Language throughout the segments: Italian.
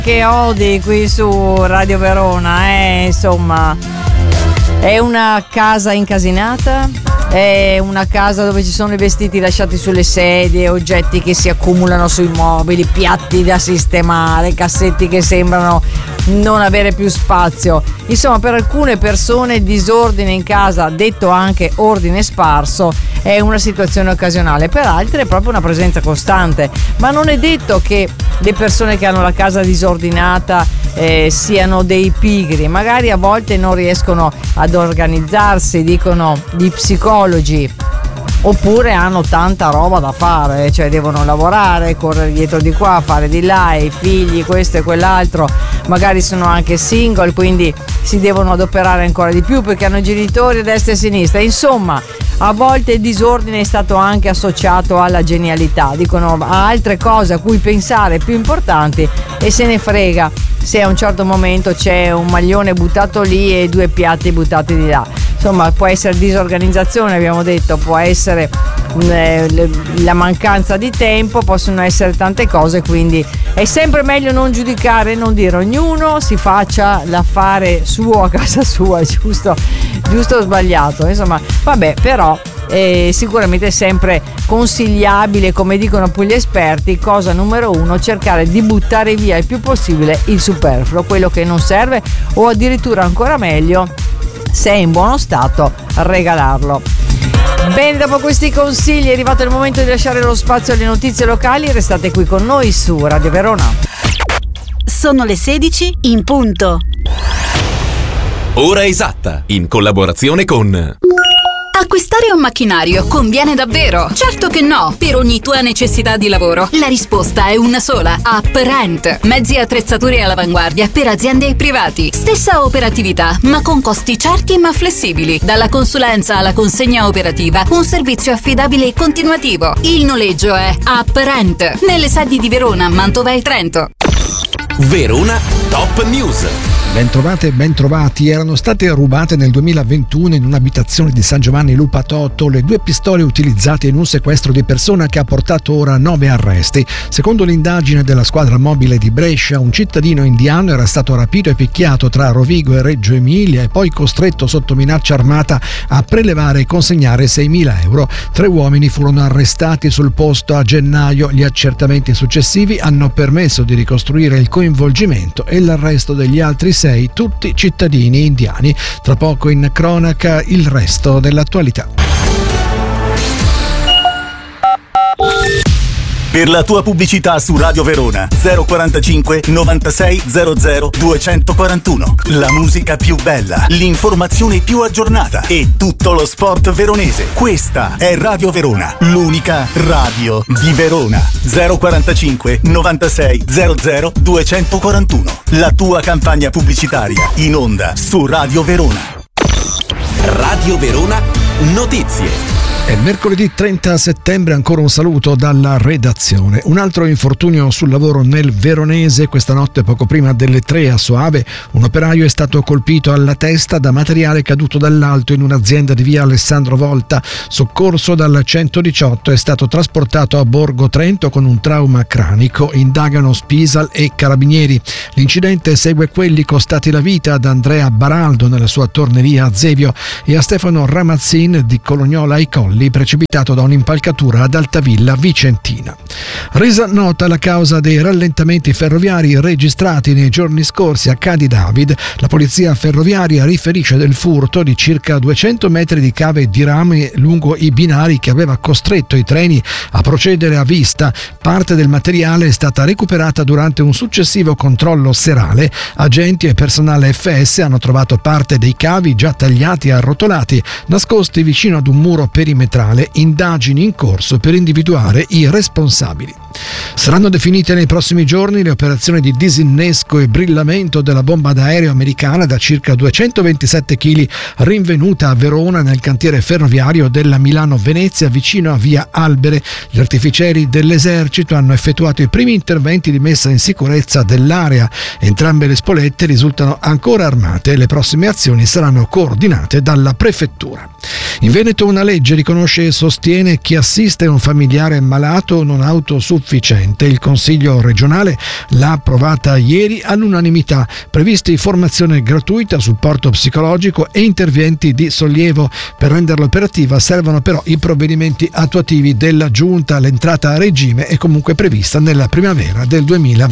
che odi qui su Radio Verona, insomma, è una casa incasinata, è una casa dove ci sono i vestiti lasciati sulle sedie, oggetti che si accumulano sui mobili, piatti da sistemare, cassetti che sembrano non avere più spazio. Insomma, per alcune persone disordine in casa, detto anche ordine sparso, è una situazione occasionale, per altre è proprio una presenza costante. Ma non è detto che le persone che hanno la casa disordinata siano dei pigri, magari a volte non riescono ad organizzarsi, dicono gli psicologi, oppure hanno tanta roba da fare, cioè devono lavorare, correre dietro di qua, fare di là, i figli, questo e quell'altro, magari sono anche single, quindi si devono adoperare ancora di più perché hanno genitori a destra e a sinistra. Insomma, a volte il disordine è stato anche associato alla genialità, dicono a altre cose a cui pensare più importanti e se ne frega se a un certo momento c'è un maglione buttato lì e 2 piatti buttati di là. Insomma, può essere disorganizzazione, abbiamo detto, può essere la mancanza di tempo, possono essere tante cose, quindi è sempre meglio non giudicare, non dire, ognuno si faccia l'affare suo a casa sua, giusto o sbagliato, insomma, vabbè, però sicuramente è sempre consigliabile, come dicono poi gli esperti, cosa numero 1, cercare di buttare via il più possibile il superfluo, quello che non serve, o addirittura ancora meglio, se è in buono stato, regalarlo. Bene, dopo questi consigli è arrivato il momento di lasciare lo spazio alle notizie locali. Restate qui con noi su Radio Verona. Sono le 16 in punto. Ora esatta, in collaborazione con... Acquistare un macchinario conviene davvero? Certo che no! Per ogni tua necessità di lavoro, la risposta è una sola: Apprent. Mezzi e attrezzature all'avanguardia per aziende e privati. Stessa operatività, ma con costi certi ma flessibili. Dalla consulenza alla consegna operativa, un servizio affidabile e continuativo. Il noleggio è Apprent. Nelle sedi di Verona, Mantova e Trento. Verona Top News. Bentrovate e bentrovati. Erano state rubate nel 2021 in un'abitazione di San Giovanni Lupatotto le 2 pistole utilizzate in un sequestro di persona che ha portato ora 9 arresti. Secondo l'indagine della squadra mobile di Brescia, un cittadino indiano era stato rapito e picchiato tra Rovigo e Reggio Emilia e poi costretto sotto minaccia armata a prelevare e consegnare 6.000 euro. 3 uomini furono arrestati sul posto a gennaio. Gli accertamenti successivi hanno permesso di ricostruire il coinvolgimento e l'arresto degli altri 6, tutti cittadini indiani. Tra poco in cronaca il resto dell'attualità. Per la tua pubblicità su Radio Verona 045 96 00 241. La musica più bella, l'informazione più aggiornata e tutto lo sport veronese. Questa è Radio Verona, l'unica radio di Verona. 045 96 00 241. La tua campagna pubblicitaria in onda su Radio Verona. Radio Verona Notizie. È mercoledì 30 settembre, ancora un saluto dalla redazione. Un altro infortunio sul lavoro nel Veronese. Questa notte, poco prima delle 3 a Soave, un operaio è stato colpito alla testa da materiale caduto dall'alto in un'azienda di via Alessandro Volta. Soccorso dal 118, è stato trasportato a Borgo Trento con un trauma cranico. Indagano Spisal e Carabinieri. L'incidente segue quelli costati la vita ad Andrea Baraldo nella sua torneria a Zevio e a Stefano Ramazzin di Colognola ai Colli, precipitato da un'impalcatura ad Altavilla Vicentina. Resa nota la causa dei rallentamenti ferroviari registrati nei giorni scorsi a Cadi David, la polizia ferroviaria riferisce del furto di circa 200 metri di cave di rame lungo i binari che aveva costretto i treni a procedere a vista. Parte del materiale è stata recuperata durante un successivo controllo serale. Agenti e personale FS hanno trovato parte dei cavi già tagliati e arrotolati, nascosti vicino ad un muro perimetrale. Indagini in corso per individuare i responsabili. Saranno definite nei prossimi giorni le operazioni di disinnesco e brillamento della bomba d'aereo americana da circa 227 kg rinvenuta a Verona nel cantiere ferroviario della Milano-Venezia vicino a via Albere. Gli artificieri dell'esercito hanno effettuato i primi interventi di messa in sicurezza dell'area. Entrambe le spolette risultano ancora armate e le prossime azioni saranno coordinate dalla prefettura. In Veneto una legge riconosce e sostiene chi assiste un familiare malato non autosufficiente. Il Consiglio regionale l'ha approvata ieri all'unanimità. Previsti formazione gratuita, supporto psicologico e interventi di sollievo. Per renderla operativa servono però i provvedimenti attuativi della Giunta. L'entrata a regime è comunque prevista nella primavera del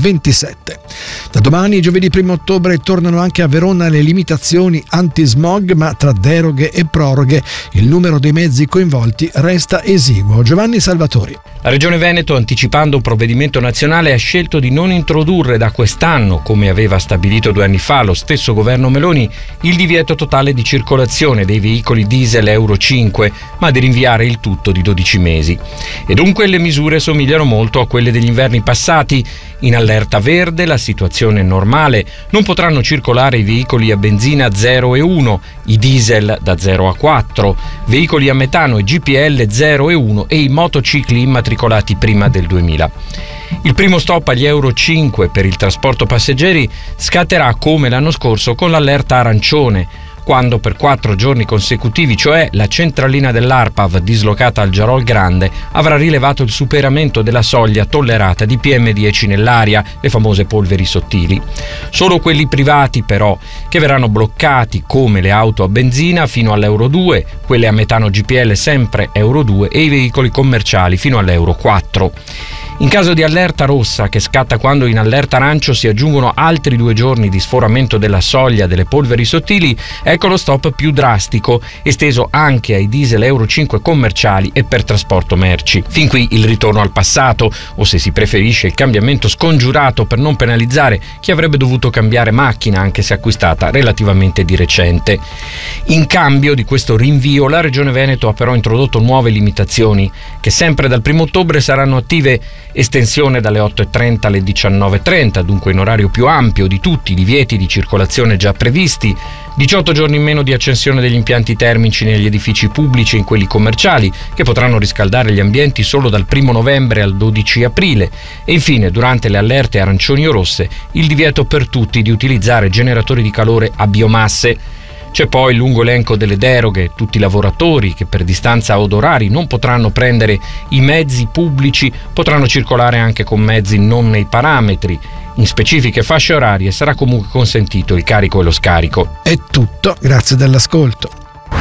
2027. Da domani, giovedì 1 ottobre, tornano anche a Verona le limitazioni antismog, ma tra deroghe e proroghe il numero dei mezzi coinvolti resta esiguo. Giovanni Salvatori. La Regione Veneto, anticipando un provvedimento nazionale, ha scelto di non introdurre da quest'anno, come aveva stabilito 2 anni fa lo stesso governo Meloni, il divieto totale di circolazione dei veicoli diesel Euro 5, ma di rinviare il tutto di 12 mesi. E dunque le misure somigliano molto a quelle degli inverni passati. In allerta verde la situazione è normale, non potranno circolare i veicoli a benzina 0 e 1, i diesel da 0 a 4, veicoli a metano e GPL 0 e 1 e i motocicli immatricolati prima del 2000. Il primo stop agli Euro 5 per il trasporto passeggeri scatterà come l'anno scorso con l'allerta arancione, quando per 4 giorni consecutivi, cioè la centralina dell'ARPAV dislocata al Giarol Grande avrà rilevato il superamento della soglia tollerata di PM10 nell'aria, le famose polveri sottili. Solo quelli privati però, che verranno bloccati come le auto a benzina fino all'Euro 2, quelle a metano GPL sempre Euro 2 e i veicoli commerciali fino all'Euro 4. In caso di allerta rossa, che scatta quando in allerta arancio si aggiungono altri 2 giorni di sforamento della soglia delle polveri sottili, ecco lo stop più drastico, esteso anche ai diesel Euro 5 commerciali e per trasporto merci. Fin qui il ritorno al passato, o se si preferisce il cambiamento scongiurato per non penalizzare chi avrebbe dovuto cambiare macchina anche se acquistata relativamente di recente. In cambio di questo rinvio, la Regione Veneto ha però introdotto nuove limitazioni, che sempre dal 1 ottobre saranno attive. Estensione dalle 8.30 alle 19.30, dunque in orario più ampio di tutti i divieti di circolazione già previsti, 18 giorni in meno di accensione degli impianti termici negli edifici pubblici e in quelli commerciali, che potranno riscaldare gli ambienti solo dal 1 novembre al 12 aprile, e infine durante le allerte arancioni o rosse il divieto per tutti di utilizzare generatori di calore a biomasse. C'è poi il lungo elenco delle deroghe, tutti i lavoratori che per distanza od orari non potranno prendere i mezzi pubblici potranno circolare anche con mezzi non nei parametri. In specifiche fasce orarie sarà comunque consentito il carico e lo scarico. È tutto, grazie dell'ascolto.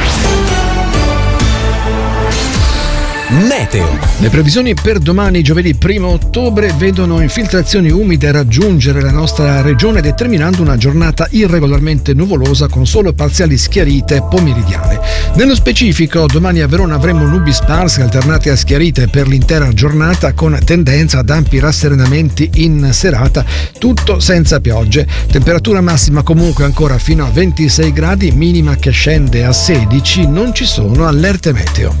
Meteo. Le previsioni per domani, giovedì 1 ottobre, vedono infiltrazioni umide raggiungere la nostra regione, determinando una giornata irregolarmente nuvolosa con solo parziali schiarite pomeridiane. Nello specifico, domani a Verona avremo nubi sparse alternate a schiarite per l'intera giornata, con tendenza ad ampi rasserenamenti in serata, tutto senza piogge. Temperatura massima comunque ancora fino a 26 gradi, minima che scende a 16, non ci sono allerte meteo.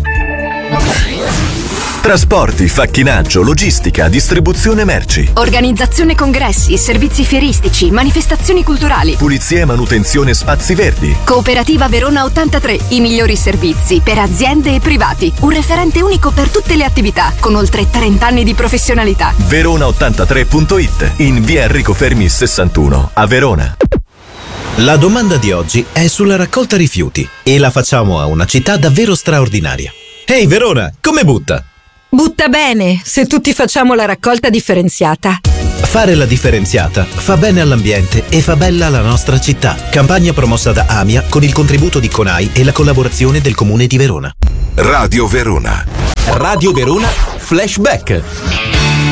Trasporti, facchinaggio, logistica, distribuzione merci. Organizzazione congressi, servizi fieristici, manifestazioni culturali. Pulizia e manutenzione spazi verdi. Cooperativa Verona 83, i migliori servizi per aziende e privati. Un referente unico per tutte le attività, con oltre 30 anni di professionalità. Verona83.it, in via Enrico Fermi 61, a Verona. La domanda di oggi è sulla raccolta rifiuti e la facciamo a una città davvero straordinaria. Ehi Verona, come butta? Butta bene, se tutti facciamo la raccolta differenziata. Fare la differenziata fa bene all'ambiente e fa bella la nostra città. Campagna promossa da AMIA con il contributo di CONAI e la collaborazione del Comune di Verona. Radio Verona. Radio Verona Flashback.